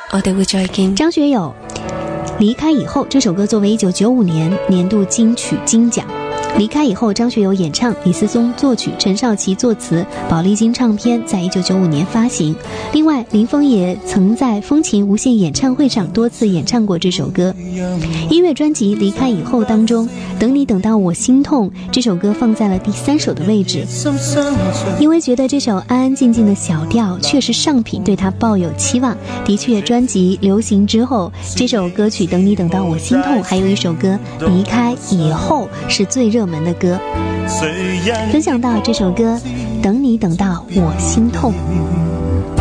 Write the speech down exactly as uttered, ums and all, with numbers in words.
我哋會再見。 張學友離開以後，這首歌作為一九九五年年度金曲金獎。離開以後，張學友演唱，李思松作曲，陳少琪作詞，寶麗金唱片在一九九五年發行。另外，林峰也曾在風琴無限演唱會上多次演唱過這首歌。音樂專輯《離開以後》當中，等你等到我心痛這首歌放在了第三首的位置，因為覺得這首安安靜靜的小調確實上品，對他抱有期望。的確，專輯流行之後，這首歌曲《等你等到我心痛》還有一首歌《離開以後》是最熱門的歌。分享到這首歌《等你等到我心痛》。